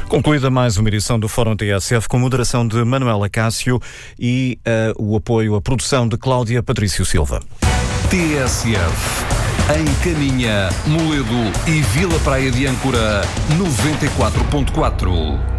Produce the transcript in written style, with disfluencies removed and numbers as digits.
Concluída mais uma edição do Fórum TSF com moderação de Manuela Cássio e o apoio à produção de Cláudia Patrício Silva. TSF, em Caminha, Moledo e Vila Praia de Âncora, 94.4.